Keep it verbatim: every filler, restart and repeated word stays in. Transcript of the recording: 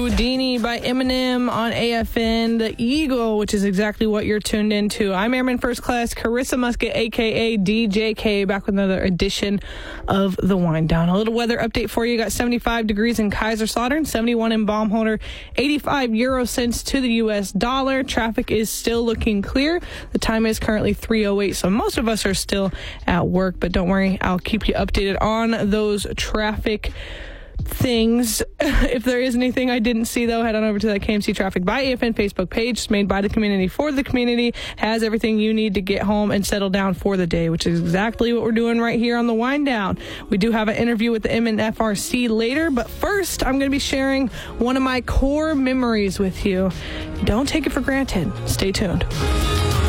Houdini by Eminem on A F N, The Eagle, which is exactly what you're tuned into. I'm Airman First Class Carissa Musket, a k a. D J K, back with another edition of The Wind Down. A little weather update for you. Got seventy-five degrees in Kaiserslautern, seventy-one in Baumholder, eighty-five euro cents to the U S dollar. Traffic is still looking clear. The time is currently three oh eight, so most of us are still at work, but don't worry, I'll keep you updated on those traffic things. If there is anything I didn't see, though, head on over to that K M C Traffic by A F N Facebook page. It's made by the community for the community. Has everything you need to get home and settle down for the day, which is exactly what we're doing right here on the Wind Down. We do have an interview with the M N F R C later, but first I'm going to be sharing one of my core memories with you. Don't take it for granted. Stay tuned.